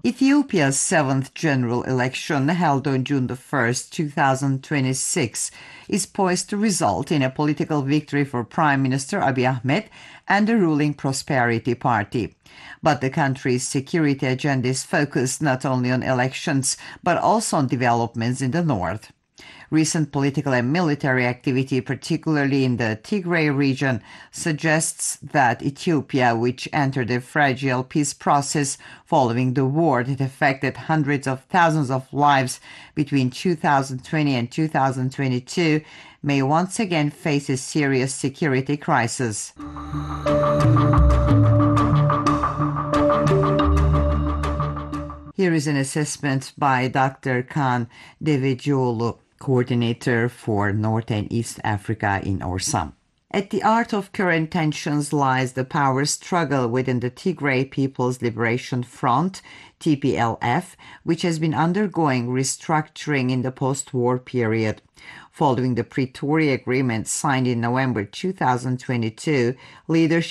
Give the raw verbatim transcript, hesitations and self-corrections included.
Ethiopia's seventh general election, held on June the first, two thousand twenty-six, is poised to result in a political victory for Prime Minister Abiy Ahmed and the ruling Prosperity Party. But the country's security agenda is focused not only on elections, but also on developments in the north. Recent political and military activity, particularly in the Tigray region, suggests that Ethiopia, which entered a fragile peace process following the war that affected hundreds of thousands of lives between two thousand twenty and two thousand twenty-two, may once again face a serious security crisis. Here is an assessment by Doctor Kaan Devecioğlu, coordinator for North and East Africa in Orsam. At the heart of current tensions lies the power struggle within the Tigray People's Liberation Front, T P L F, which has been undergoing restructuring in the post-war period. Following the Pretoria Agreement signed in November two thousand twenty-two, leadership